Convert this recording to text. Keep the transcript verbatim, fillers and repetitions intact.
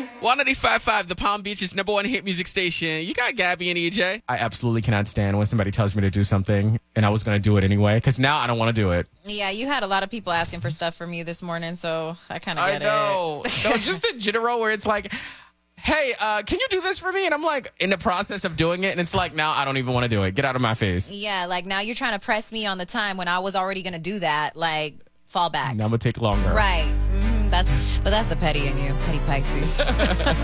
one ninety-five point five, the Palm Beach's number one hit music station. You got Gabby and E J. I absolutely cannot stand when somebody tells me to do something and I was going to do it anyway, because now I don't want to do it. Yeah, you had a lot of people asking for stuff from you this morning, so I kind of I get know. it. No, just in general where it's like, hey, uh, can you do this for me? And I'm like in the process of doing it, and it's like, now I don't even want to do it. Get out of my face. Yeah, like now you're trying to press me on the time when I was already going to do that. Like, fall back. Now I'm going to take longer. Right. Mm-hmm. That's But that's the petty in you, petty Pisces.